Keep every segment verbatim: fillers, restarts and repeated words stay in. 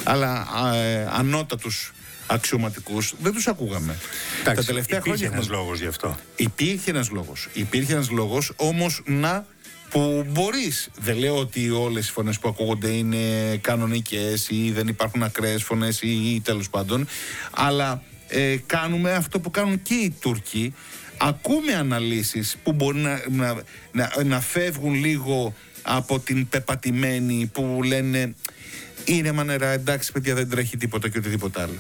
αλλά ε, ανώτατους αξιωματικούς δεν τους ακούγαμε. Εντάξει, τα τελευταία υπήρχε χρόνια ένας λόγος γι' αυτό. Υπήρχε ένας λόγος. Υπήρχε ένας λόγος, όμως να που μπορείς. Δεν λέω ότι όλες οι φωνές που ακούγονται είναι κανονικές ή δεν υπάρχουν ακραίες φωνές ή, ή τέλος πάντων, αλλά ε, κάνουμε αυτό που κάνουν και οι Τούρκοι. Ακούμε αναλύσεις που μπορεί να, να, να, να φεύγουν λίγο από την πεπατημένη, που λένε είναι μανερά, εντάξει παιδιά, δεν τρέχει τίποτα και οτιδήποτε άλλο.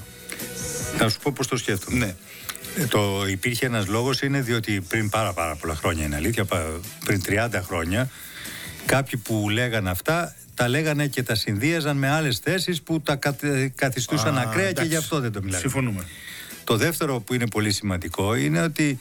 Θα σου πω πώς το σκέφτομαι. Ναι. Το υπήρχε ένας λόγος είναι διότι πριν πάρα πάρα πολλά χρόνια, είναι αλήθεια, πριν τριάντα χρόνια, κάποιοι που λέγαν αυτά τα λέγανε και τα συνδύαζαν με άλλες θέσεις που τα καθιστούσαν ακραία και γι' αυτό δεν το μιλάγανε. Συμφωνούμε. Το δεύτερο που είναι πολύ σημαντικό είναι ότι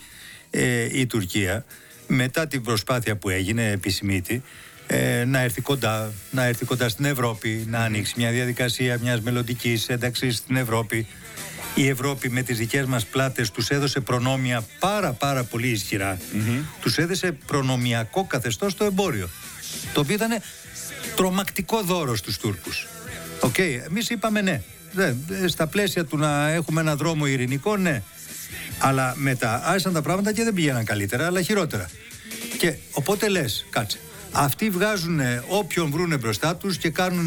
ε, η Τουρκία μετά την προσπάθεια που έγινε επισημήτη ε, να έρθει κοντά, να έρθει κοντά στην Ευρώπη, να ανοίξει μια διαδικασία μιας μελλοντικής ένταξης στην Ευρώπη. Η Ευρώπη με τις δικές μας πλάτες τους έδωσε προνόμια πάρα πάρα πολύ ισχυρά. Mm-hmm. Τους έδωσε προνομιακό καθεστώς στο εμπόριο, το οποίο ήταν τρομακτικό δώρο στους Τούρκους. Οκ, okay, εμείς είπαμε ναι. ναι. Στα πλαίσια του να έχουμε ένα δρόμο ειρηνικό, ναι. Αλλά μετά άρχισαν τα πράγματα και δεν πηγαίναν καλύτερα, αλλά χειρότερα. Και οπότε λες, κάτσε. Αυτοί βγάζουν όποιον βρούνε μπροστά τους και κάνουν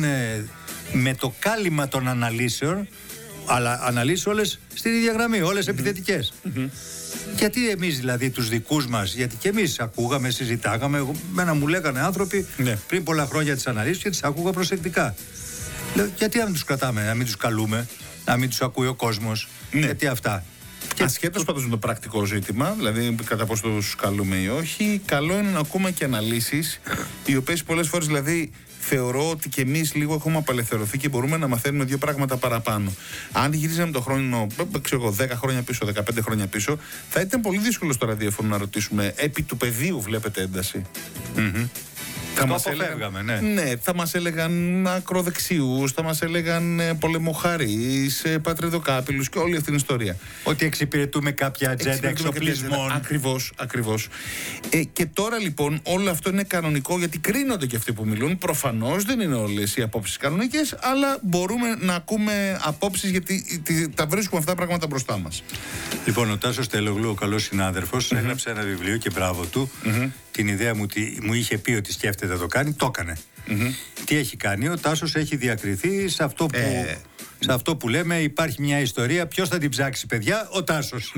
με το κάλυμα των αναλύσεων, αλλά αναλύσεις όλες στην ίδια γραμμή, όλες mm-hmm. επιθετικές. Mm-hmm. Γιατί εμείς δηλαδή τους δικούς μας, γιατί και εμείς ακούγαμε, συζητάγαμε, μένα μου λέγανε άνθρωποι yeah. πριν πολλά χρόνια τις αναλύσεις και τις άκουγα προσεκτικά. Λέω, γιατί να μην τους κρατάμε, να μην τους καλούμε, να μην τους ακούει ο κόσμος, yeah. γιατί αυτά. Ασχέτως πάντως με το πρακτικό ζήτημα, δηλαδή κατά πώς τους καλούμε ή όχι, καλό είναι να ακούμε και αναλύσεις, οι οποίες πολλές φορές δηλαδή θεωρώ ότι και εμείς λίγο έχουμε απελευθερωθεί και μπορούμε να μαθαίνουμε δύο πράγματα παραπάνω. Αν γυρίζαμε το χρόνο, ξέρω εγώ, δέκα χρόνια πίσω, δεκαπέντε χρόνια πίσω, θα ήταν πολύ δύσκολο στο ραδιόφωνο να ρωτήσουμε επί του πεδίου βλέπετε ένταση. Mm-hmm. Θα μας έλεγαν, ναι. ναι, θα μας έλεγαν ακροδεξιούς, θα μας έλεγαν πολεμοχαρείς, πατριδοκάπηλους και όλη αυτή την ιστορία. Ότι εξυπηρετούμε κάποια ατζέντα εξοπλισμών. Ακριβώς, ακριβώς. Ε, και τώρα λοιπόν όλο αυτό είναι κανονικό, γιατί κρίνονται και αυτοί που μιλούν. Προφανώς δεν είναι όλες οι απόψεις κανονικές, αλλά μπορούμε να ακούμε απόψεις, γιατί τα βρίσκουμε αυτά τα πράγματα μπροστά μας. Λοιπόν, ο Τάσος Τελογλού, ο καλός συνάδελφος, mm-hmm. έγραψε ένα βιβλίο και μπράβο του. Mm-hmm. Την ιδέα μου, ότι μου είχε πει ότι σκέφτεται να το κάνει, το έκανε. Mm-hmm. Τι έχει κάνει? Ο Τάσος έχει διακριθεί σε αυτό που, ε... σε αυτό που λέμε υπάρχει μια ιστορία. Ποιος θα την ψάξει, παιδιά? Ο Τάσος.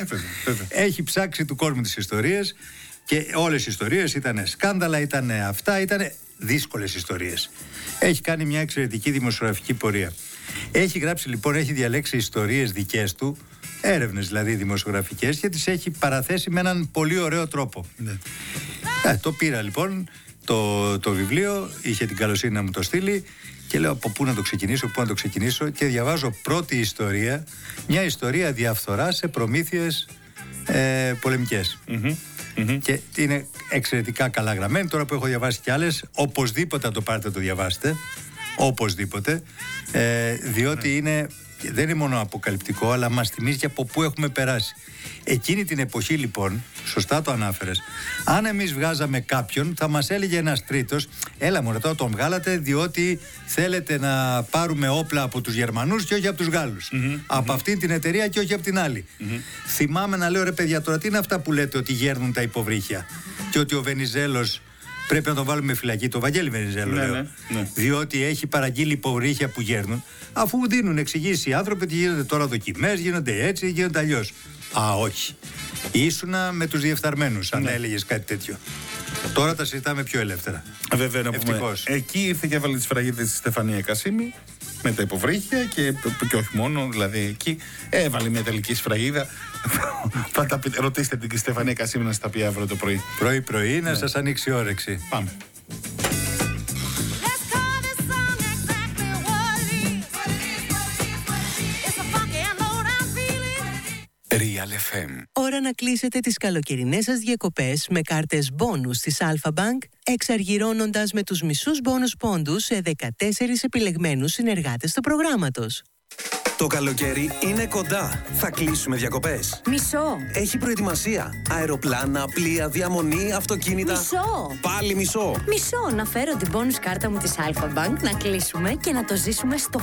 Έχει ψάξει του κόσμου τις ιστορίες και όλες οι ιστορίες ήταν σκάνδαλα, ήταν αυτά, ήταν δύσκολες ιστορίες. Έχει κάνει μια εξαιρετική δημοσιογραφική πορεία. Έχει γράψει λοιπόν, έχει διαλέξει ιστορίες δικές του, έρευνες δηλαδή δημοσιογραφικές, και τις έχει παραθέσει με έναν πολύ ωραίο τρόπο. Ναι. Ε, το πήρα λοιπόν το, το βιβλίο, είχε την καλοσύνη να μου το στείλει και λέω από πού να το ξεκινήσω, πού να το ξεκινήσω, και διαβάζω πρώτη ιστορία, μια ιστορία διαφθοράς σε προμήθειες ε, πολεμικές. Mm-hmm. Mm-hmm. Και είναι εξαιρετικά καλά γραμμένη. Τώρα που έχω διαβάσει κι άλλες, οπωσδήποτε το πάρετε, το διαβάσετε. Οπωσδήποτε. Ε, διότι mm. είναι, δεν είναι μόνο αποκαλυπτικό, αλλά μας θυμίζει και από πού έχουμε περάσει. Εκείνη την εποχή λοιπόν, σωστά το ανάφερες, αν εμείς βγάζαμε κάποιον, θα μας έλεγε ένας τρίτος, έλα μωρέ, τώρα τον βγάλατε διότι θέλετε να πάρουμε όπλα από τους Γερμανούς και όχι από τους Γάλλους. Mm-hmm. Από mm-hmm. αυτήν την εταιρεία και όχι από την άλλη. Mm-hmm. Θυμάμαι να λέω, ρε παιδιά, τώρα τι είναι αυτά που λέτε ότι γέρνουν τα υποβρύχια και ότι ο Βενιζέλος πρέπει να τον βάλουμε φυλακή, το Βαγγέλη Βενιζέλο, ναι, λέω. Ναι, ναι. Διότι έχει παραγγείλει υποβρύχια που γέρνουν, αφού δίνουν εξηγήσει οι άνθρωποι ότι γίνονται τώρα δοκιμές, γίνονται έτσι, γίνονται αλλιώς. Α, όχι. Ήσουνα με τους διεφθαρμένους, αν ναι. έλεγες κάτι τέτοιο. Τώρα τα συζητάμε πιο ελεύθερα. Βέβαια, να πούμε. Εκεί ήρθε και έβαλε τις σφραγίδες στη Στεφανία Κασίμη με τα υποβρύχια και, και όχι μόνο, δηλαδή εκεί έβαλε μια τελική σφραγίδα. Θα τα πείτε, ρωτήστε την Στεφανία Κασίμη να σας τα πει αύριο το πρωί. Πρωί-πρωί να ναι. σας ανοίξει η όρεξη. Πάμε. Real εφ εμ. Ώρα να κλείσετε τις καλοκαιρινές σας διακοπές με κάρτες μπόνους της Alpha Bank, εξαργυρώνοντας με τους μισούς μπόνους πόντους σε δεκατέσσερις επιλεγμένους συνεργάτες του προγράμματος. Το καλοκαίρι είναι κοντά. Θα κλείσουμε διακοπές. Μισό. Έχει προετοιμασία. Αεροπλάνα, πλοία, διαμονή, αυτοκίνητα. Μισό. Πάλι μισό. Μισό. Να φέρω την bonus κάρτα μου της Alpha Bank, να κλείσουμε και να το ζήσουμε στο